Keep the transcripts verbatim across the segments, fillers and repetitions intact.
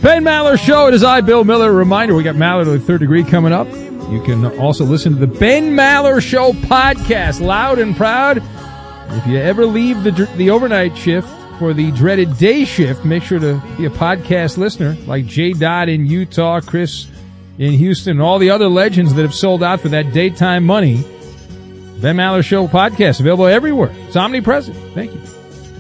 Ben Maller Show. It is I, Bill Miller. Reminder, we got Maller to the Third Degree coming up. You can also listen to the Ben Maller Show podcast, loud and proud. If you ever leave the the overnight shift for the dreaded day shift, make sure to be a podcast listener like J. Dodd in Utah, Chris in Houston, and all the other legends that have sold out for that daytime money. Ben Maller Show podcast, available everywhere. It's omnipresent. Thank you.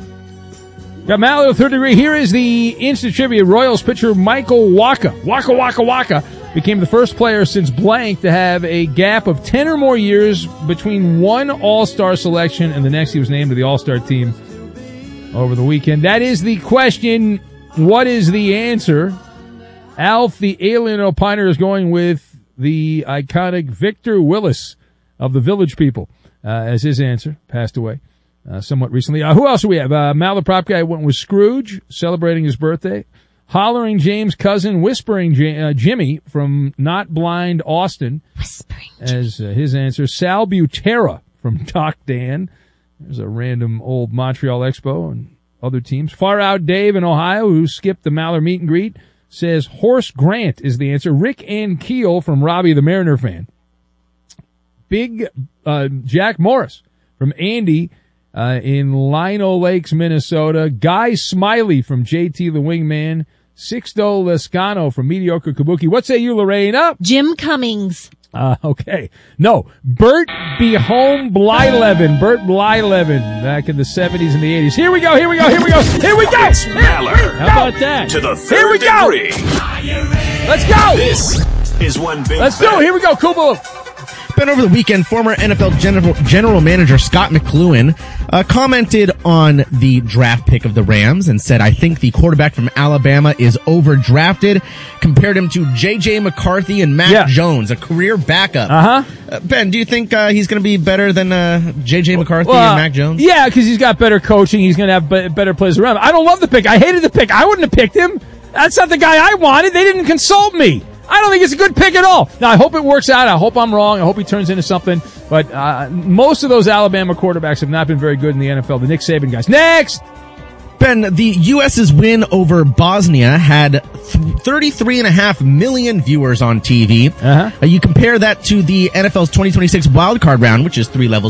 Got Maller, Third Degree. Here is the instant trivia. Royals pitcher Michael Wacha. Waka, Waka, Waka became the first player since blank to have a gap of ten or more years between one All-Star selection and the next. He was named to the All-Star team over the weekend. That is the question. What is the answer? Alf, the alien opiner, is going with the iconic Victor Willis of the Village People uh, as his answer. Passed away uh, somewhat recently. Uh, who else do we have? Uh, Mal the Prop Guy went with Scrooge, celebrating his birthday. Hollering James Cousin, Whispering J- uh, Jimmy from Not Blind Austin. Whispering as uh, his answer. Sal Butera from Doc Dan. There's a random old Montreal Expo and other teams. Far Out Dave in Ohio, who skipped the Maller meet and greet, says Horace Grant is the answer. Rick Ankiel from Robbie the Mariner fan. Big uh, Jack Morris from Andy uh, in Lino Lakes, Minnesota. Guy Smiley from J T the Wingman. Sixto Lescano from Mediocre Kabuki. What say you, Lorraine? Up. Jim Cummings. Uh, okay. No. Bert Behome Blyleven. Bert Blyleven back in the seventies and the eighties. Here we go, here we go, here we go, here we go! It's Maller. How about that? To the Here we Third go! Degree. Let's go! This is one big Let's do it. Here we go, Kubo. Ben, over the weekend, former N F L general, general manager Scott McLuhan uh, commented on the draft pick of the Rams and said, I think the quarterback from Alabama is overdrafted. Compared him to J J McCarthy and Mac Yeah. Jones, a career backup. Uh-huh. Uh, Ben, do you think uh, he's going to be better than uh, J J McCarthy Well, and Mac Jones? Yeah, because he's got better coaching. He's going to have be- better players around him. I don't love the pick. I hated the pick. I wouldn't have picked him. That's not the guy I wanted. They didn't consult me. I don't think it's a good pick at all. Now, I hope it works out. I hope I'm wrong. I hope he turns into something. But uh, most of those Alabama quarterbacks have not been very good in the N F L. The Nick Saban guys. Next! Ben, the U S's win over Bosnia had th- thirty-three and a half million viewers on T V. Uh-huh. Uh, you compare that to the N F L's twenty twenty-six wildcard round, which is three levels